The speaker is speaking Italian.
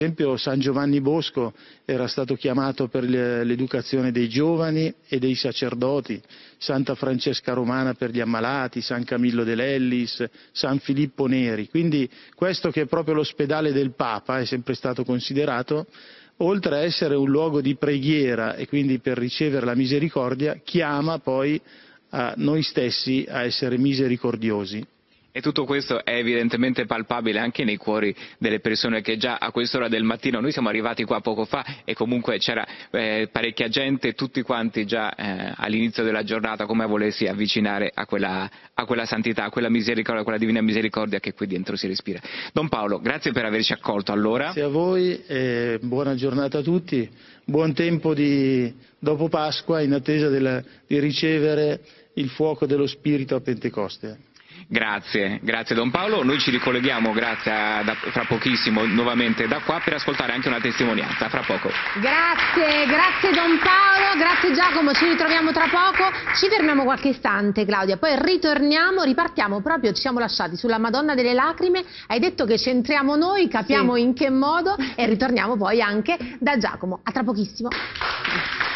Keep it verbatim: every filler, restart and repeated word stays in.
Per esempio San Giovanni Bosco era stato chiamato per l'educazione dei giovani e dei sacerdoti, Santa Francesca Romana per gli ammalati, San Camillo dell'Ellis, San Filippo Neri. Quindi questo, che è proprio l'ospedale del Papa, è sempre stato considerato, oltre a essere un luogo di preghiera e quindi per ricevere la misericordia, chiama poi a noi stessi a essere misericordiosi. E tutto questo è evidentemente palpabile anche nei cuori delle persone che già a quest'ora del mattino, noi siamo arrivati qua poco fa e comunque c'era eh, parecchia gente, tutti quanti già eh, all'inizio della giornata come a volersi avvicinare a quella, a quella santità, a quella misericordia, a quella divina misericordia che qui dentro si respira. Don Paolo, grazie per averci accolto allora. Grazie a voi e buona giornata a tutti, buon tempo di, dopo Pasqua in attesa della, di ricevere il fuoco dello Spirito a Pentecoste. Grazie, grazie Don Paolo, noi ci ricolleghiamo grazie a, da, fra pochissimo nuovamente da qua per ascoltare anche una testimonianza, fra poco. Grazie, grazie Don Paolo, grazie Giacomo, ci ritroviamo tra poco, ci fermiamo qualche istante Claudia, poi ritorniamo, ripartiamo proprio, ci siamo lasciati sulla Madonna delle Lacrime, hai detto che centriamo noi, capiamo sì. in che modo e ritorniamo poi anche da Giacomo, a tra pochissimo.